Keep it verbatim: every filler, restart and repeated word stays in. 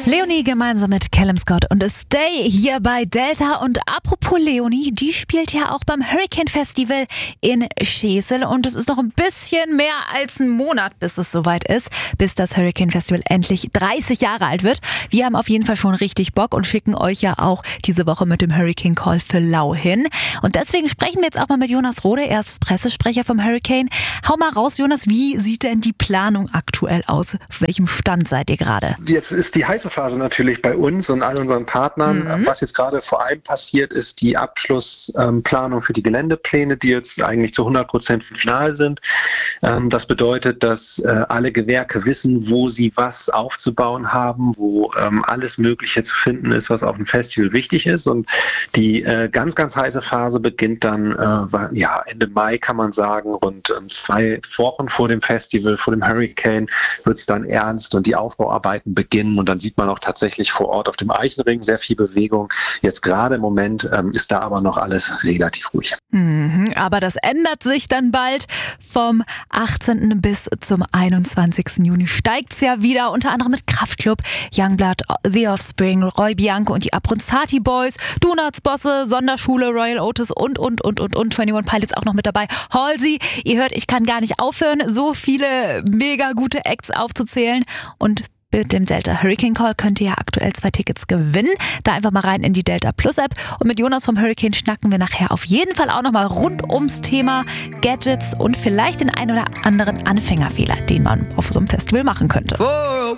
Leonie gemeinsam mit Callum Scott und Stay hier bei Delta. Und apropos Leonie, die spielt ja auch beim Hurricane Festival in Schesel. Und es ist noch ein bisschen mehr als ein Monat, bis es soweit ist, bis das Hurricane Festival endlich dreißig Jahre alt wird. Wir haben auf jeden Fall schon richtig Bock und schicken euch ja auch diese Woche mit dem Hurricane Call für Lau hin. Und deswegen sprechen wir jetzt auch mal mit Jonas Rode, er ist Pressesprecher vom Hurricane. Hau mal raus, Jonas, wie sieht denn die Planung aktuell aus? Auf welchem Stand seid ihr gerade? Jetzt ist die heiße Phase natürlich bei uns und all unseren Partnern. Mhm. Was jetzt gerade vor allem passiert, ist die Abschlussplanung für die Geländepläne, die jetzt eigentlich zu hundert Prozent final sind. Das bedeutet, dass alle Gewerke wissen, wo sie was aufzubauen haben, wo alles Mögliche zu finden ist, was auf dem Festival wichtig ist. Und die ganz, ganz heiße Phase beginnt dann ja, Ende Mai, kann man sagen, rund zwei Wochen vor dem Festival, vor dem Hurricane, wird es dann ernst und die Aufbauarbeiten beginnen. Und dann sieht man auch tatsächlich vor Ort auf dem Eichenring sehr viel Bewegung. Jetzt gerade im Moment ähm, ist da aber noch alles relativ ruhig. Mhm, aber das ändert sich dann bald. Vom achtzehnten bis zum einundzwanzigsten Juni steigt es ja wieder, unter anderem mit Kraftklub, Youngblood, The Offspring, Roy Bianco und die Abronzati Boys, Donuts Bosse, Sonderschule, Royal Otis und, und, und, und, und einundzwanzig Pilots auch noch mit dabei. Halsey, ihr hört, ich kann gar nicht aufhören, so viele mega gute Acts aufzuzählen. Und mit dem Delta Hurricane Call könnt ihr ja aktuell zwei Tickets gewinnen. Da einfach mal rein in die Delta Plus App. Und mit Jonas vom Hurricane schnacken wir nachher auf jeden Fall auch nochmal rund ums Thema Gadgets und vielleicht den ein oder anderen Anfängerfehler, den man auf so einem Festival machen könnte.